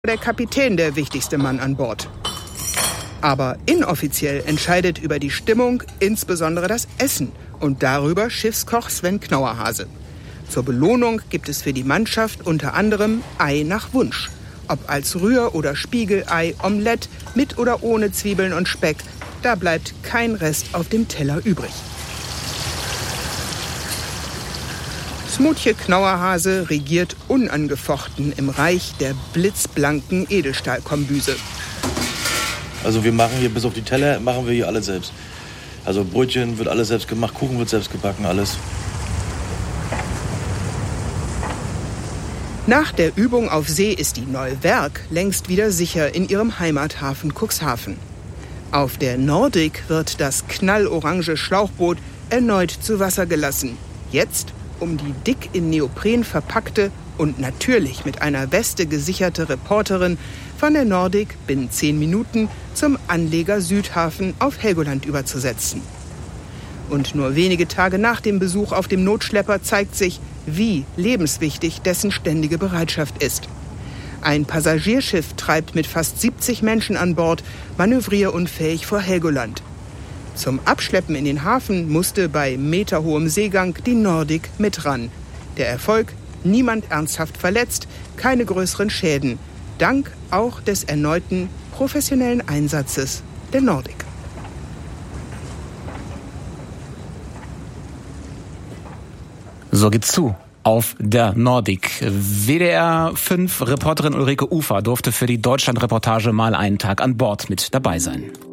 der Kapitän der wichtigste Mann an Bord. Aber inoffiziell entscheidet über die Stimmung insbesondere das Essen und darüber Schiffskoch Sven Knauerhase. Zur Belohnung gibt es für die Mannschaft unter anderem Ei nach Wunsch. Ob als Rühr- oder Spiegelei, Omelett, mit oder ohne Zwiebeln und Speck, da bleibt kein Rest auf dem Teller übrig. Smutje Knauerhase regiert unangefochten im Reich der blitzblanken Edelstahlkombüse. Also wir machen hier bis auf die Teller, machen wir hier alles selbst. Also Brötchen wird alles selbst gemacht, Kuchen wird selbst gebacken, alles. Nach der Übung auf See ist die Neuwerk längst wieder sicher in ihrem Heimathafen Cuxhaven. Auf der Nordic wird das knallorange Schlauchboot erneut zu Wasser gelassen. Jetzt, um die dick in Neopren verpackte und natürlich mit einer Weste gesicherte Reporterin von der Nordic binnen 10 Minuten zum Anleger Südhafen auf Helgoland überzusetzen. Und nur wenige Tage nach dem Besuch auf dem Notschlepper zeigt sich, wie lebenswichtig dessen ständige Bereitschaft ist. Ein Passagierschiff treibt mit fast 70 Menschen an Bord manövrierunfähig vor Helgoland. Zum Abschleppen in den Hafen musste bei meterhohem Seegang die Nordic mit ran. Der Erfolg: niemand ernsthaft verletzt, keine größeren Schäden. Dank auch des erneuten professionellen Einsatzes der Nordic. So geht's zu auf der Nordic. WDR 5 Reporterin Ulrike Ufer durfte für die Deutschlandreportage mal einen Tag an Bord mit dabei sein.